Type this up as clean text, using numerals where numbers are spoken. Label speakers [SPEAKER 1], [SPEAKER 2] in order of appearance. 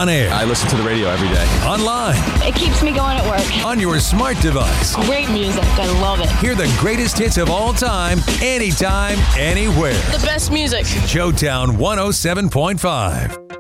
[SPEAKER 1] On air.
[SPEAKER 2] I listen to the radio every day.
[SPEAKER 1] Online.
[SPEAKER 3] It keeps me going at work.
[SPEAKER 1] On your smart device.
[SPEAKER 3] Great music. I love it.
[SPEAKER 1] Hear the greatest hits of all time, anytime, anywhere.
[SPEAKER 3] The best music.
[SPEAKER 1] Showtown 107.5.